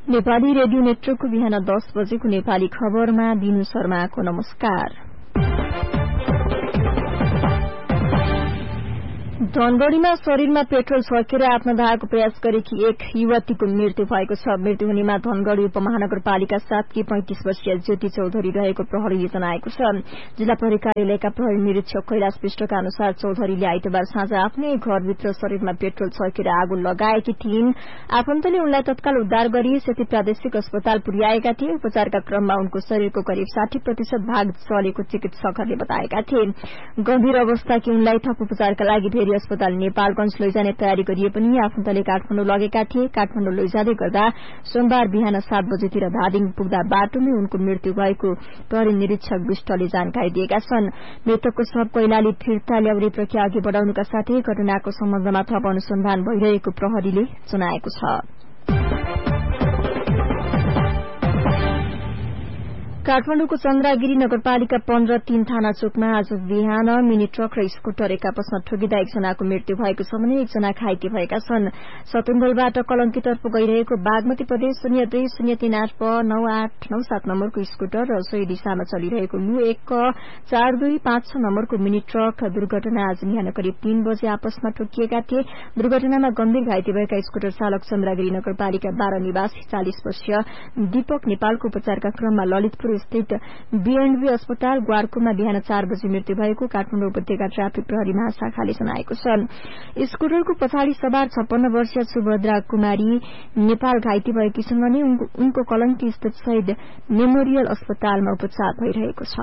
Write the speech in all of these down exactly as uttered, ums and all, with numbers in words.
Nepali radio नेटवर्कको बिहान दस बजेको नेपाली खबरमा दिनु शर्माको नमस्कार। धनगढ़ीमा शरीरमा पेट्रोल छर्केर आत्मदाहको प्रयास गरेकी एक युवतीको मृत्यु भएको छ। मृत्यु हुनेमा धनगढ़ी उपमहानगरपालिका सातकी पैंतिस वर्षीय ज्योति चौधरी रहेको प्रहरीले जनाएको छ। जिल्ला प्रहरी कार्यालयका प्रहरी निरीक्षक कैलाश विष्टका अनुसार चौधरीले आइतबार साँझ आफ्नै घरभित्र शरीरमा पेट्रोल छर्केर आगो लगाएकी थिइन्। आफन्तले उनलाई तत्काल उद्धार गरी सेती प्रादेशिक अस्पताल पुर्याएका थिए। उपचारका क्रममा उनको शरीरको करिब साठी प्रतिशत भाग चलेको चिकित्सकहरूले बताएका थिए। गम्भीर अवस्थाकी उनलाई थप उपचारका लागि फेरि अस्पताल नेपालगंज लैजाने तयारी गरिए पनि आफन्तले काठमाडौँ लगेका थिए। काठमाडौँ लैजाँदै गर्दा सोमबार बिहान सात बजेतिर धादिङ पुग्दा बाटोमै उनको मृत्यु भएको प्रहरी निरीक्षक विष्टले जानकारी दिएका छन्। मृतकको शव कैलाली फिर्ता ल्याउने प्रक्रिया अघि बढ़ाउनुका साथै घटनाको सम्बन्धमा थप अनुसन्धान भइरहेको प्रहरीले जनाएको छ। काठमाडौँको चन्द्रागिरी नगरपालिका पन्ध्र तीन थाना चोकमा आज बिहान मिनी ट्रक र स्कुटर एक आपसमा ठोकिँदा एकजनाको मृत्यु भएको छ भने एकजना घाइते भएका छन्। सतुन्दलबाट कलंकीतर्फ गइरहेको बागमती प्रदेश शून्य दुई शून्य तीन आठ प नौ आठ नौ सात नम्बरको स्कुटर र सोही दिशामा चलिरहेको लु एक क चार दुई पाँच छ नम्बरको मिनी ट्रक दुर्घटना आज बिहान करिब तीन बजे आपसमा ठोकिएका थिए। दुर्घटनामा गम्भीर घाइते भएका स्कुटर चालक चन्द्रागिरी नगरपालिका बाह्र निवासी चालिस वर्षीय दीपक नेपालको उपचारका क्रममा ललितपुर स्थित बीएनबी अस्पताल ग्वारकोमा बिहान चार बजे मृत्यु भएको काठमाडौँ उपत्यका ट्राफिक प्रहरी महाशाखाले जनाएको छ। स्कुटरको पछाडि सवार छप्पन्न वर्षीय सुभद्रा कुमारी नेपाल घाइते भएकी छन् भने उनको कलंकी स्थित शहीद मेमोरियल अस्पतालमा उपचार भइरहेको छ।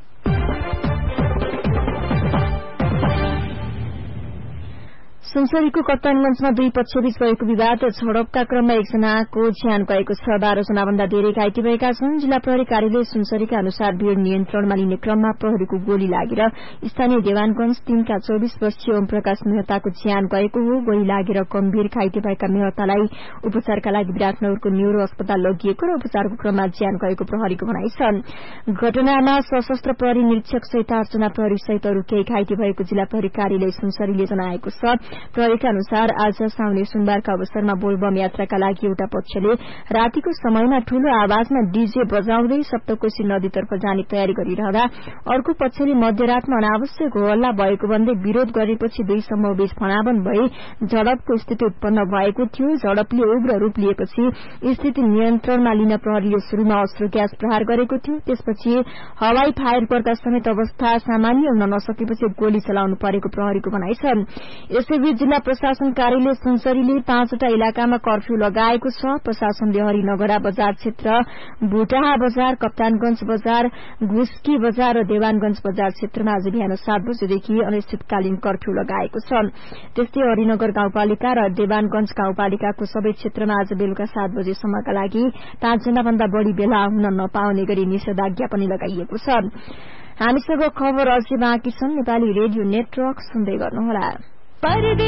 सुनसरीको कप्तानगंजमा दुई पक्षबीच भएको विवाद झडपका क्रममा एकजनाको ज्यान गएको छ। बाह्र जना भन्दा धेरै घाइते भएका छन्। जिल्ला प्रहरी कार्यालय सुनसरीका अनुसार भीड़ नियन्त्रणमा लिने क्रममा प्रहरीको गोली लागेर स्थानीय देवानगंज तीनका चौबीस वर्षीय ओम प्रकाश मेहताको ज्यान गएको हो। गोली लागेर गम्भीर घाइते भएका मेहतालाई उपचारका लागि विराटनगरको न्यूरो अस्पताल लगिएको र उपचारको क्रममा ज्यान गएको प्रहरीको भनाइ छ। घटनामा सशस्त्र प्रहरी निरीक्षक सहित आठजना प्रहरी सहित अरू केही घाइते भएको जिल्ला प्रहरी कार्यालय सुनसरीले जनाएको छ। प्रहरीका अनुसार आज साउने सोमबारका अवसरमा बोलबम यात्राका लागि एउटा पक्षले रातिको समयमा ठूलो आवाजमा डीजे बजाउँदै सप्तकोशी नदीतर्फ जाने तयारी गरिरहँदा अर्को पक्षले मध्यरातमा अनावश्यक हल्ला भएको भन्दै विरोध गरेपछि दुई समूहबीच फनावन भई झडपको स्थिति उत्पन्न भएको थियो। झडपले उग्र रूप लिएपछि स्थिति नियन्त्रणमा लिन प्रहरीले शुरूमा अश्रु ग्यास प्रहार गरेको थियो। त्यसपछि हवाई फायर गर्दा समेत अवस्था सामान्य हुन नसकेपछि गोली चलाउनु परेको प्रहरीको भनाइ छ। यसैबीच जिल्ला प्रशासन कार्यालय सुनसरीले पाँचवटा इलाकामा कर्फ्यू लगाएको छ। प्रशासनले हरिनगरा बजार क्षेत्र, भुटाहा बजार, कप्तानगंज बजार, घुस्की बजार र देवानगंज बजार क्षेत्रमा आज बिहान सात बजेदेखि अनिश्चितकालीन कर्फ्यू लगाएको छ। त्यस्तै हरिनगर गाउँपालिका र देवानगंज गाउँपालिकाको सबै क्षेत्रमा आज बेलुका सात बजेसम्मका लागि पाँचजना भन्दा बढ़ी भेला हुन नपाउने गरी निषेधाज्ञा पनि लगाइएको छ। हामीसँग खबर अझै बाँकी छन्। नेपाली रेडियो नेटवर्क सुन्दै गर्नुहोला।